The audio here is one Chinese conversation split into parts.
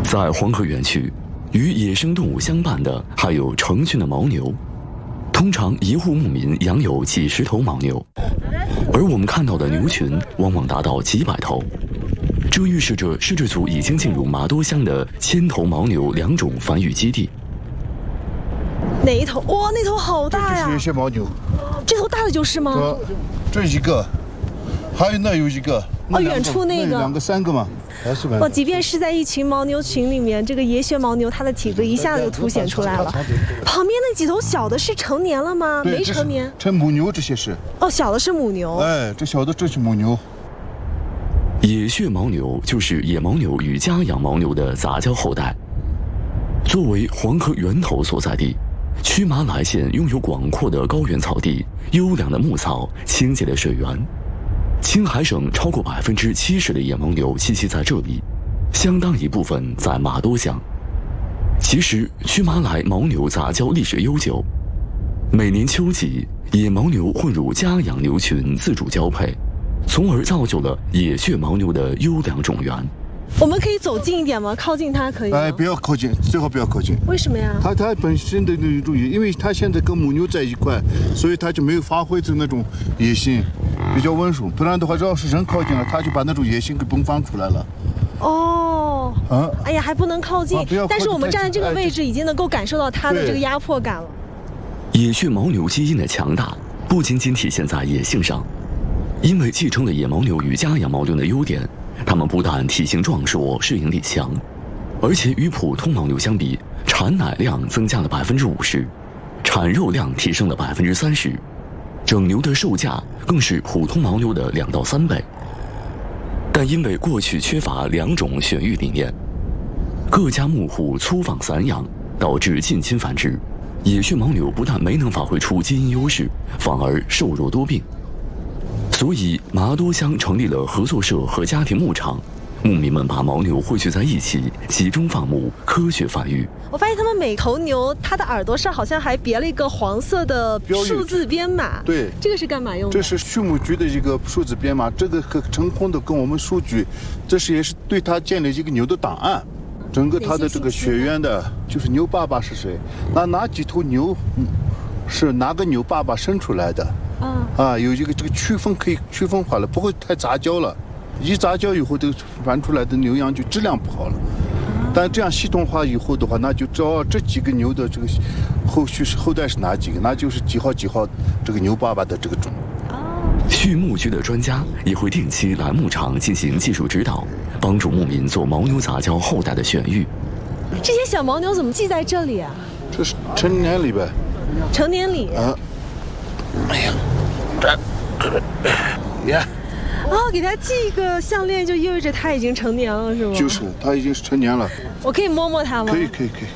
在黄河源区，与野生动物相伴的还有成群的牦牛。通常一户牧民养有几十头牦牛，而我们看到的牛群往往达到几百头。这预示着摄制组已经进入麻多乡的1000头牦牛2种繁育基地。 哪一头？哇，那头好大呀！ 这是野生牦牛。 这头大的就是吗？ 这一个，还有那有一个。 哦，远处那个。 2个3个嘛。 哇，即便是在一群牦牛群里面，这个野血牦牛它的体格一下子就凸显出来了。旁边那几头小的是成年了吗？没成年。 成母牛这些是。 哦，小的是母牛。 哎，这小的这是母牛。 野血牦牛就是野牦牛与家养牦牛的杂交后代。作为黄河源头所在地，曲马来县拥有广阔的高原草地、优良的牧草、清洁的水源。青海省超过70%的野牦牛栖息在这里，相当一部分在麻多乡。其实，曲马来牦牛杂交历史悠久，每年秋季，野牦牛混入家养牛群自主交配，从而造就了野血牦牛的优良种源。 我们可以走近一点吗？靠近它可以吗？ 哎，不要靠近，最好不要靠近。 为什么呀？ 它本身的那种，因为它现在跟母牛在一块，所以它就没有发挥出那种野性，比较温顺。不然的话，要是人靠近了，它就把那种野性给迸发出来了。 哦，哎呀，还不能靠近。但是我们站在这个位置，已经能够感受到它的这个压迫感了。 野血牦牛基因的强大，不仅仅体现在野性上，因为继承了野牦牛与家养牦牛的优点。它们不但体型壮硕、适应力强，而且与普通牦牛相比，产奶量增加了50%，产肉量提升了30%，整牛的售价更是普通牦牛的2到3倍。但因为过去缺乏2种选育理念，各家牧户粗放散养，导致近亲繁殖，野血牦牛不但没能发挥出基因优势，反而瘦弱多病。所以，麻多乡成立了合作社和家庭牧场，牧民们把牦牛汇聚在一起，集中放牧，科学繁育。 我发现他们每头牛，它的耳朵上好像还别了一个黄色的数字编码。 对， 这个是干嘛用的？ 这是畜牧局的一个数字编码，这个成功的跟我们数据，这是也是对它建立一个牛的档案。整个它的这个血缘的，就是牛爸爸是谁，哪几头牛是哪个牛爸爸生出来的。有一个这个区分可以区分化了，不会太杂交了。一杂交以后，这个繁出来的牛羊就质量不好了。但这样系统化以后的话，那就知道这几个牛的这个后代是哪几个，那就是几号这个牛爸爸的这个种。 畜牧局的专家也会定期来牧场进行技术指导，帮助牧民做牦牛杂交后代的选育。 这些小牦牛怎么记在这里啊？ 这是成年礼呗。 成年礼。 哎呀， 给它系一个项链，就意味着它已经成年了，是吗？ 就是，它已经是成年了。 我可以摸摸它吗？ 可以。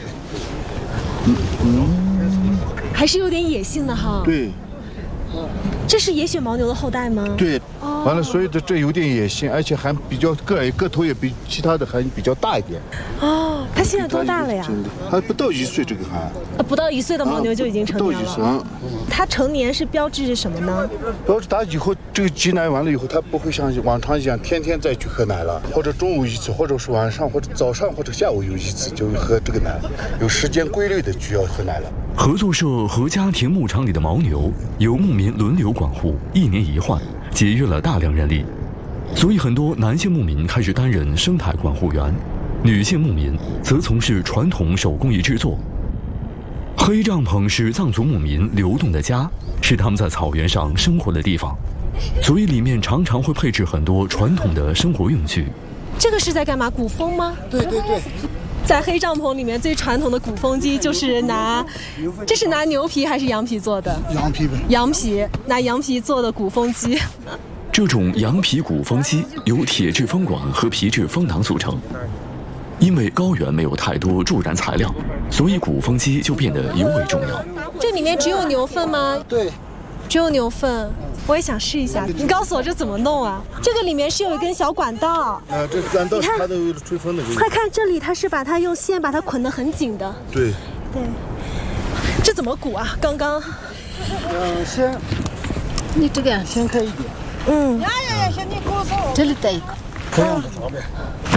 还是有点野性的哈。 对。 这是野血牦牛的后代吗？ 对。完了，所以这有点野性，而且还比较个头也比其他的还比较大一点。 它现在多大了呀？ 还不到1岁，这个还。 不到1岁的牦牛就已经成年了。 不到1岁。 它成年是标志着什么呢？ 标志它以后这个挤奶完了以后，它不会像往常一样天天再去喝奶了，或者中午1次，或者是晚上或者早上或者下午有1次就喝这个奶，有时间规律的就要喝奶了。 合作社和家庭牧场里的牦牛由牧民轮流管护，1年1换，节约了大量人力。所以很多男性牧民开始担任生态管护员，女性牧民则从事传统手工艺制作。黑帐篷是藏族牧民流动的家，是他们在草原上生活的地方，所以里面常常会配置很多传统的生活用具。 这个是在干嘛？鼓风吗？ 对。 在黑帐篷里面最传统的鼓风机就是这是拿牛皮还是羊皮做的？ 羊皮呗。 羊皮，拿羊皮做的鼓风机。 这种羊皮鼓风机由铁质风管和皮质风囊组成。因为高原没有太多助燃材料，所以鼓风机就变得尤为重要。 这里面只有牛粪吗？ 对， 只有牛粪。我也想试一下，你告诉我这怎么弄啊？这个里面是有一根小管道。 这管道它都有吹风的。 快看，这里它是把它用线把它捆得很紧的。 对。 这怎么鼓啊？刚刚。 你这个样掀开一点。 嗯。 这里带一个。这样的。